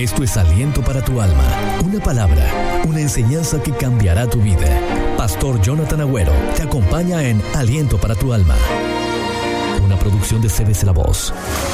Esto es Aliento para tu alma, una palabra, una enseñanza que cambiará tu vida. Pastor Jonathan Agüero te acompaña en Aliento para tu alma, una producción de CBC La Voz.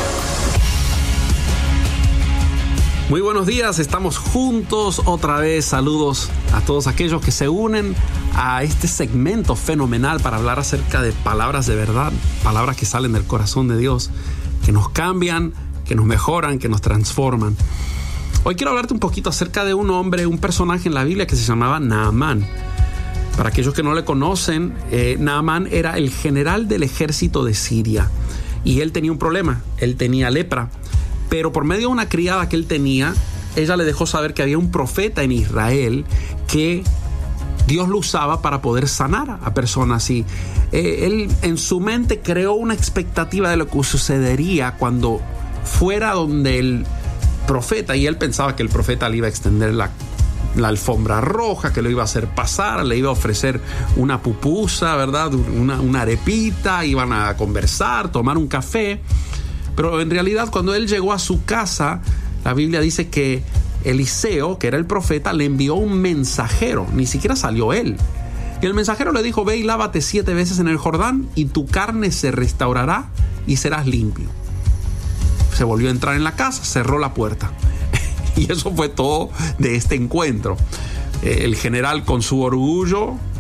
Muy buenos días, estamos juntos otra vez. Saludos a todos aquellos que se unen a este segmento fenomenal para hablar acerca de palabras de verdad, palabras que salen del corazón de Dios, que nos cambian, que nos mejoran, que nos transforman. Hoy quiero hablarte un poquito acerca de un hombre, un personaje en la Biblia que se llamaba Naamán. Para aquellos que no le conocen, Naamán era el general del ejército de Siria y él tenía un problema, él tenía lepra. Pero por medio de una criada que él tenía, ella le dejó saber que había un profeta en Israel que Dios lo usaba para poder sanar a personas así. Él en su mente creó una expectativa de lo que sucedería cuando fuera donde el profeta, y él pensaba que el profeta le iba a extender la alfombra roja, que lo iba a hacer pasar, le iba a ofrecer una pupusa, ¿verdad? Una arepita, iban a conversar, tomar un café. Pero en realidad cuando él llegó a su casa, la Biblia dice que Eliseo, que era el profeta, le envió un mensajero, ni siquiera salió él. Y el mensajero le dijo: ve y lávate 7 veces en el Jordán y tu carne se restaurará y serás limpio. Se volvió a entrar en la casa, cerró la puerta. Y eso fue todo de este encuentro. El general, con su orgullo,